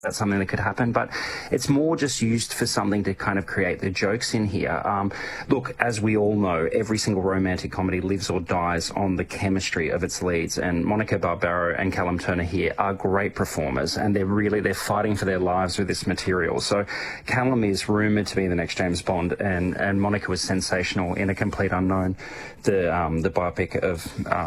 that's something that could happen, but it's more just used for something to kind of create the jokes in here. Look, as we all know, every single romantic comedy lives or dies on the chemistry of its leads, and Monica Barbaro and Callum Turner here are great performers, and they're fighting for their lives with this material. So Callum is rumoured to be the next James Bond, and Monica was sensational in A Complete Unknown, the biopic of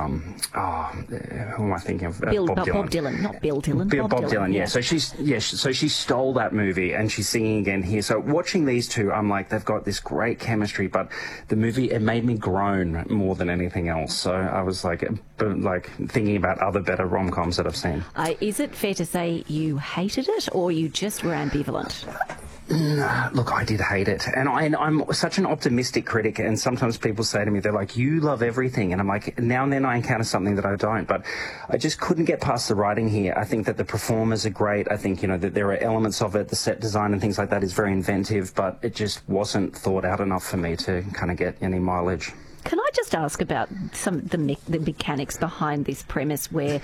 who am I thinking of? Bob Dylan, not Bill Dylan. Bob Dylan, yeah. So she stole that movie, and she's singing again here. So watching these two, I'm like, they've got this great chemistry, but the movie, it made me groan more than anything else. So I was like thinking about other better rom-coms that I've seen. Is it fair to say you hated it, or you just were ambivalent? Look, I did hate it, and I'm such an optimistic critic, and sometimes people say to me, they're like, you love everything, and I'm like, now and then I encounter something that I don't, but I just couldn't get past the writing here. I think that the performers are great. I think, that there are elements of it, the set design and things like that is very inventive, but it just wasn't thought out enough for me to kind of get any mileage. Can I just ask about some of the mechanics behind this premise where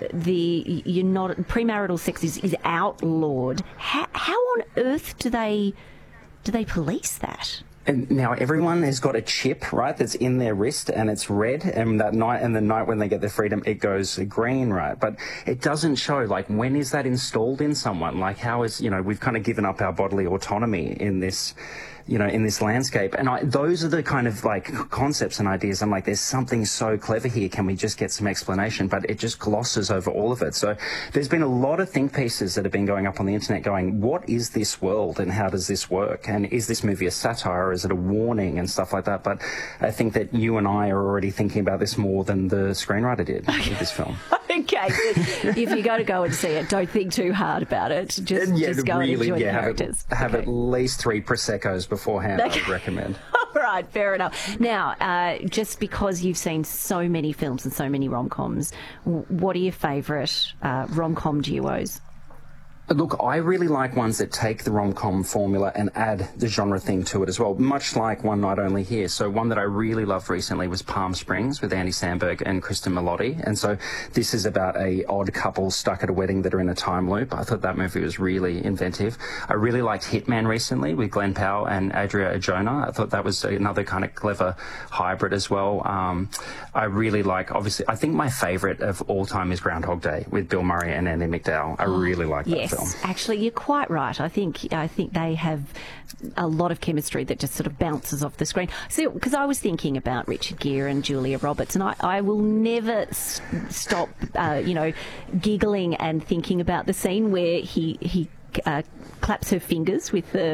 premarital sex is outlawed? How on earth do they police that? And now everyone has got a chip, right, that's in their wrist, and it's red, and the night when they get their freedom, it goes green, right? But it doesn't show, like, when is that installed in someone? Like, how is, we've kind of given up our bodily autonomy in this, in this landscape. And those are the kind of, concepts and ideas. I'm like, there's something so clever here. Can we just get some explanation? But it just glosses over all of it. So there's been a lot of think pieces that have been going up on the internet going, what is this world and how does this work? And is this movie a satire? Or is it a warning and stuff like that? But I think that you and I are already thinking about this more than the screenwriter did with this film. Okay. If you're going to go and see it, don't think too hard about it. Just go and enjoy the characters. Have at least 3 Prosecco's beforehand, I would recommend. All right, fair enough. Now, just because you've seen so many films and so many rom-coms, what are your favourite rom-com duos? Look, I really like ones that take the rom-com formula and add the genre thing to it as well, much like One Night Only here. So one that I really loved recently was Palm Springs with Andy Samberg and Kristen Milotti. And so this is about a odd couple stuck at a wedding that are in a time loop. I thought that movie was really inventive. I really liked Hitman recently with Glenn Powell and Adria Arjona. I thought that was another kind of clever hybrid as well. I really like, obviously, I think my favourite of all time is Groundhog Day with Bill Murray and Andy McDowell. I really like that film. Actually, you're quite right. I think they have a lot of chemistry that just sort of bounces off the screen. So, because I was thinking about Richard Gere and Julia Roberts, and I will never stop, giggling and thinking about the scene where he claps her fingers with the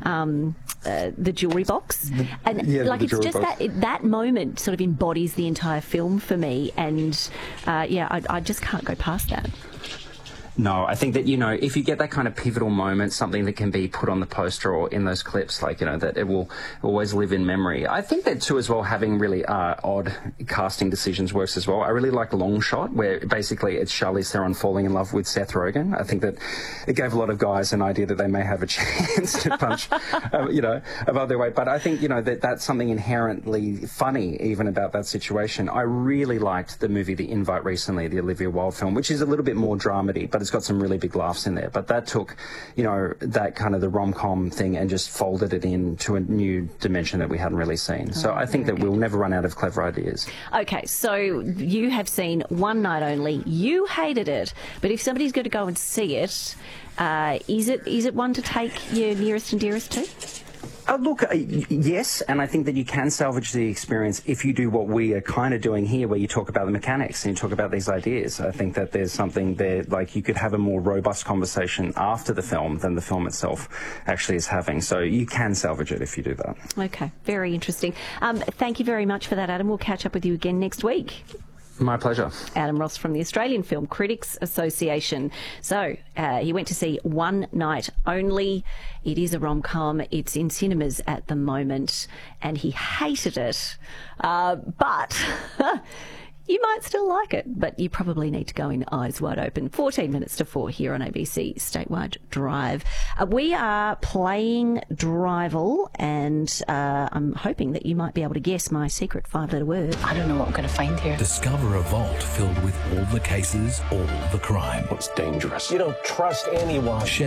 jewellery box, and it's just that moment sort of embodies the entire film for me, and I just can't go past that. No, I think that, if you get that kind of pivotal moment, something that can be put on the poster or in those clips, that it will always live in memory. I think that, too, as well, having really odd casting decisions works as well. I really like Long Shot, where basically it's Charlize Theron falling in love with Seth Rogen. I think that it gave a lot of guys an idea that they may have a chance to punch, above their weight. But I think, that's something inherently funny even about that situation. I really liked the movie The Invite recently, the Olivia Wilde film, which is a little bit more dramedy, but it's got some really big laughs in there. But that took, that kind of the rom-com thing and just folded it into a new dimension that we hadn't really seen. So I think that we'll never run out of clever ideas. Okay, so you have seen One Night Only. You hated it, but if somebody's going to go and see it, is it one to take your nearest and dearest to? Look, yes, and I think that you can salvage the experience if you do what we are kind of doing here, where you talk about the mechanics and you talk about these ideas. I think that there's something there, you could have a more robust conversation after the film than the film itself actually is having. So you can salvage it if you do that. Okay, very interesting. Thank you very much for that, Adam. We'll catch up with you again next week. My pleasure. Adam Ross from the Australian Film Critics Association. So he went to see One Night Only. It is a rom-com. It's in cinemas at the moment, and he hated it. But you might still like it, but you probably need to go in eyes wide open. 14 minutes to 4 here on ABC Statewide Drive. We are playing Drival, and I'm hoping that you might be able to guess my secret 5-letter word. I don't know what I'm going to find here. Discover a vault filled with all the cases, all the crime. It's dangerous. You don't trust anyone.